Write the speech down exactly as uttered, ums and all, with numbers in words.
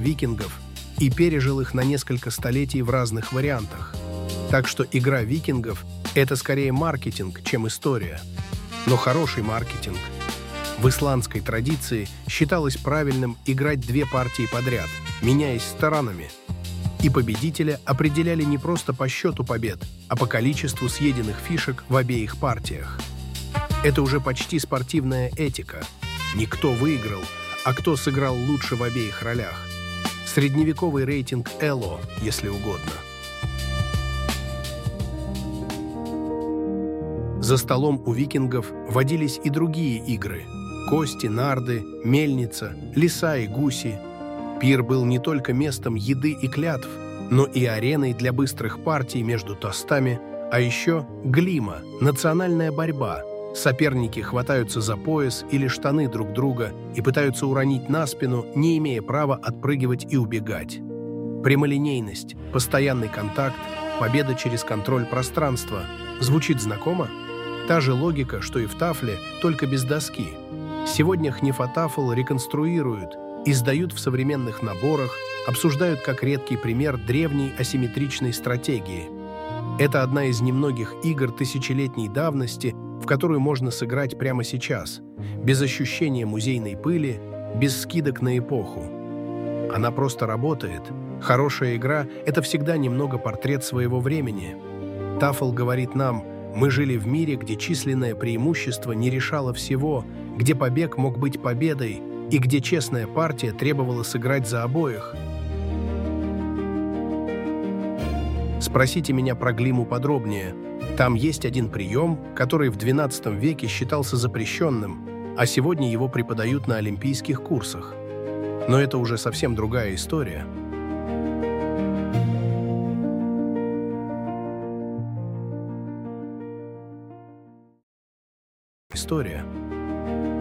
викингов и пережил их на несколько столетий в разных вариантах. Так что игра викингов – это скорее маркетинг, чем история. Но хороший маркетинг. В исландской традиции считалось правильным играть две партии подряд, меняясь сторонами. И победителя определяли не просто по счету побед, а по количеству съеденных фишек в обеих партиях. Это уже почти спортивная этика. Не кто выиграл, а кто сыграл лучше в обеих ролях. Средневековый рейтинг Эло, если угодно. За столом у викингов водились и другие игры – кости, нарды, мельница, лиса и гуси. Пир был не только местом еды и клятв, но и ареной для быстрых партий между тостами, а еще глима – национальная борьба. Соперники хватаются за пояс или штаны друг друга и пытаются уронить на спину, не имея права отпрыгивать и убегать. Прямолинейность, постоянный контакт, победа через контроль пространства. Звучит знакомо? Та же логика, что и в тафле, только без доски. Сегодня Хнифотафл реконструируют, издают в современных наборах, обсуждают как редкий пример древней асимметричной стратегии. Это одна из немногих игр тысячелетней давности, в которую можно сыграть прямо сейчас, без ощущения музейной пыли, без скидок на эпоху. Она просто работает. Хорошая игра — это всегда немного портрет своего времени. Тафл говорит нам: мы жили в мире, где численное преимущество не решало всего, где побег мог быть победой и где честная партия требовала сыграть за обоих. Спросите меня про глиму подробнее. Там есть один прием, который в двенадцатом веке считался запрещенным, а сегодня его преподают на олимпийских курсах. Но это уже совсем другая история. История.